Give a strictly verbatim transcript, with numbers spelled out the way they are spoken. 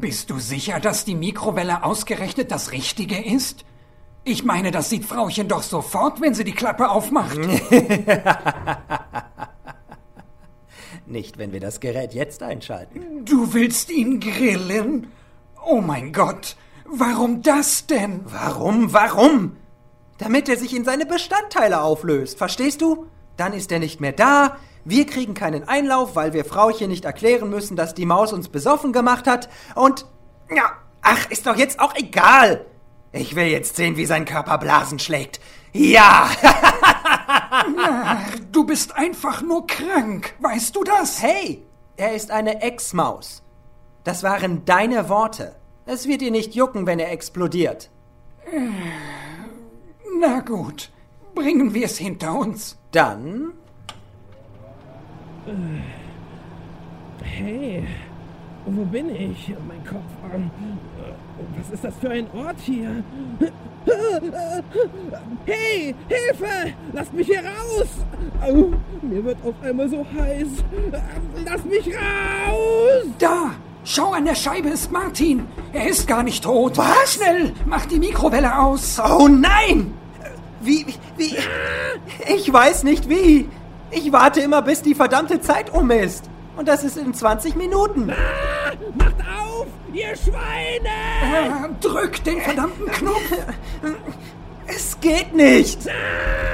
Bist du sicher, dass die Mikrowelle ausgerechnet das Richtige ist? Ich meine, das sieht Frauchen doch sofort, wenn sie die Klappe aufmacht. Nicht, wenn wir das Gerät jetzt einschalten. Du willst ihn grillen? Oh mein Gott, warum das denn? Warum, warum? Damit er sich in seine Bestandteile auflöst, verstehst du? Dann ist er nicht mehr da, wir kriegen keinen Einlauf, weil wir Frauchen nicht erklären müssen, dass die Maus uns besoffen gemacht hat und... Ja, ach, ist doch jetzt auch egal. Ich will jetzt sehen, wie sein Körper Blasen schlägt. Ja! Na, du bist einfach nur krank, weißt du das? Hey, er ist eine Ex-Maus. Das waren deine Worte. Es wird dir nicht jucken, wenn er explodiert. Na gut, bringen wir es hinter uns. Dann... Hey, wo bin ich? Mein Kopf. Ähm, was ist das für ein Ort hier? Hey, Hilfe! Lasst mich hier raus! Au, mir wird auf einmal so heiß. Lass mich raus! Da! Schau, an der Scheibe ist Martin. Er ist gar nicht tot. Was? Schnell, mach die Mikrowelle aus. Oh nein! Wie, wie, wie? Ich weiß nicht wie. Ich warte immer, bis die verdammte Zeit um ist. Und das ist in zwanzig Minuten. Ah, macht auf, ihr Schweine! Äh, drück den verdammten Knopf. Es geht nicht.